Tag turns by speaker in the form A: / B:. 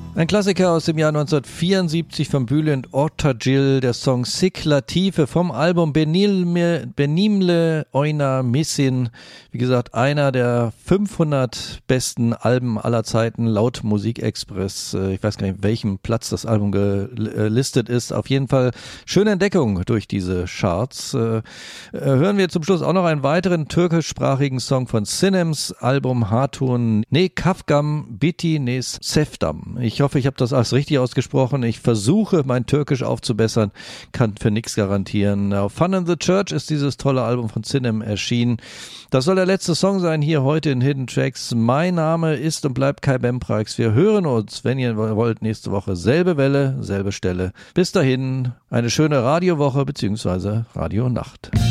A: Ein Klassiker aus dem Jahr 1974 von Bülent Ortacil, der Song Sick Latife vom Album Benimle Oyna Missin. Wie gesagt, einer der 500 besten Alben aller Zeiten laut Musikexpress. Ich weiß gar nicht, welchem Platz das Album gelistet ist. Auf jeden Fall schöne Entdeckung durch diese Charts. Hören wir zum Schluss auch noch einen weiteren türkischsprachigen Song von Sinems Album Hatun Ne Kafgam Biti Nes Sefdam. Ich hoffe, ich habe das alles richtig ausgesprochen. Ich versuche, mein Türkisch aufzubessern, kann für nichts garantieren. Fun in the Church ist dieses tolle Album von Sinem erschienen. Das soll der letzte Song sein hier heute in Hidden Tracks. Mein Name ist und bleibt Kai Bemprax. Wir hören uns, wenn ihr wollt, nächste Woche. Selbe Welle, selbe Stelle. Bis dahin, eine schöne Radiowoche bzw. Radionacht.